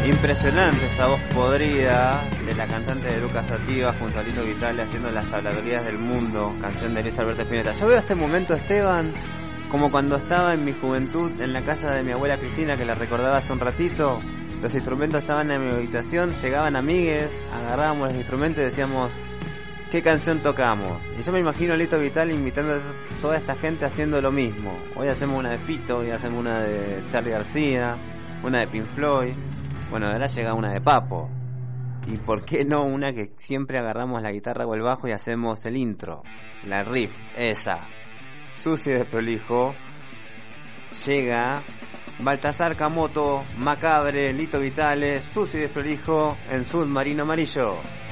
Impresionante esa voz podrida de la cantante de Lucas Sativa junto a Lito Vitale haciendo Las habladurías del mundo, canción de Luis Alberto Spinetta. Yo veo este momento, Esteban, como cuando estaba en mi juventud en la casa de mi abuela Cristina, que la recordaba hace un ratito. Los instrumentos estaban en mi habitación, llegaban amigues, agarrábamos los instrumentos y decíamos, ¿qué canción tocamos? Y yo me imagino a Lito Vitale invitando a toda esta gente haciendo lo mismo. Hoy hacemos una de Fito, hoy hacemos una de Charly García, una de Pink Floyd. Bueno, ahora llega una de Papo. Y por qué no una que siempre agarramos la guitarra o el bajo y hacemos el intro, la riff, esa. Sucio y desprolijo. Llega Baltasar Camoto, Macabre, Lito Vitale, Sucio y desprolijo en Submarino Amarillo.